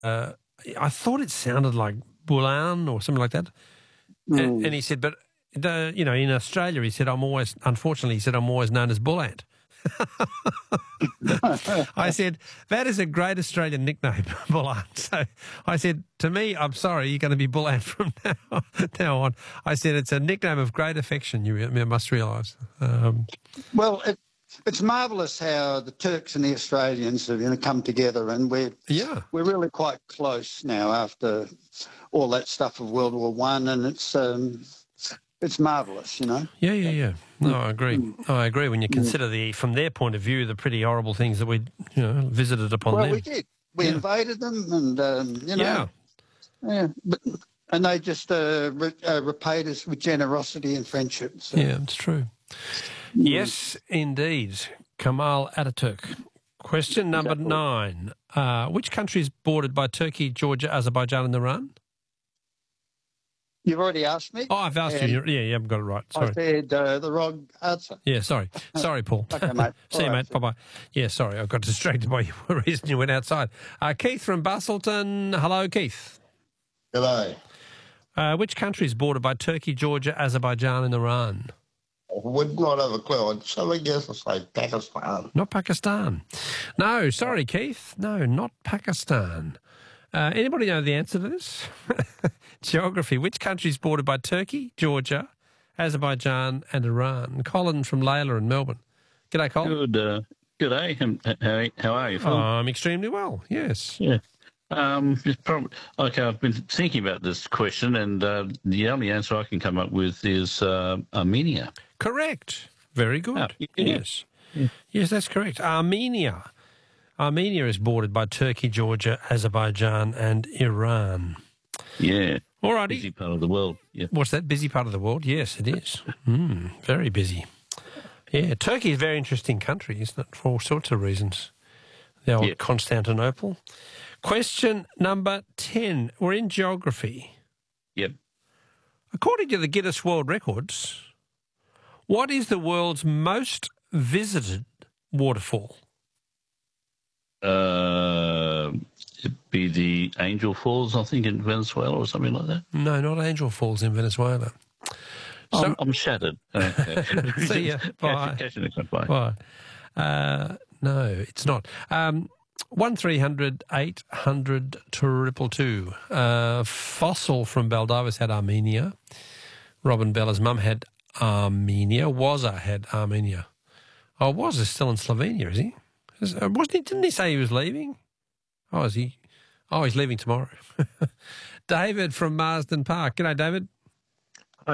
I thought it sounded like Bulan or something like that. And he said, but, in Australia, he said, unfortunately, he said, I'm always known as Bullant. I said, that is a great Australian nickname, Bullant. So I said, to me, I'm sorry, you're going to be Bullant from now on. I said, it's a nickname of great affection, you must realise. Well, it's marvellous how the Turks and the Australians have come together, and we're really quite close now after all that stuff of World War One, and it's marvellous, Yeah. No, I agree. I agree. When you consider from their point of view, the pretty horrible things that we, visited upon them. Well, we did. We invaded them, and and they just repaid us with generosity and friendship. So. Yeah, it's true. Yes, indeed. Kemal Ataturk. Question number 9. Which country is bordered by Turkey, Georgia, Azerbaijan and Iran? You've already asked me. Oh, I've asked you. Yeah, you haven't got it right. Sorry. I said the wrong answer. Yeah, sorry. Sorry, Paul. Okay, mate. See you, mate. Bye-bye. Yeah, sorry. I got distracted by the reason you went outside. Keith from Bustleton. Hello, Keith. Hello. Which country is bordered by Turkey, Georgia, Azerbaijan and Iran? I would not have a clue. So I guess I'll say Pakistan. Not Pakistan. No, sorry, Keith. No, not Pakistan. Anybody know the answer to this? Geography. Which country is bordered by Turkey, Georgia, Azerbaijan and Iran? Colin from Layla in Melbourne. G'day, Colin. Good day. How are you, Phil? I'm extremely well, yes. Yeah. I've been thinking about this question, and the only answer I can come up with is Armenia. Correct. Very good. Yes. Yeah. Yes, that's correct. Armenia. Armenia is bordered by Turkey, Georgia, Azerbaijan and Iran. Yeah. All righty. Busy part of the world. Yeah. What's that? Busy part of the world? Yes, it is. Very busy. Yeah, Turkey is a very interesting country, isn't it, for all sorts of reasons. The old Constantinople. Question number 10. We're in geography. Yep. According to the Guinness World Records, what is the world's most visited waterfall? It'd be the Angel Falls, I think, in Venezuela or something like that. No, not Angel Falls in Venezuela. So, I'm shattered. See ya. Bye. Catch you next time. Bye. No, it's not. 1300 800 222. Fossil from Baldivis had Armenia. Robin Bella's mum had Armenia. Wazza had Armenia. Oh, Wazza's still in Slovenia, is he? Wasn't he? Didn't he say he was leaving? Oh, is he? Oh, he's leaving tomorrow. David from Marsden Park. G'day, David.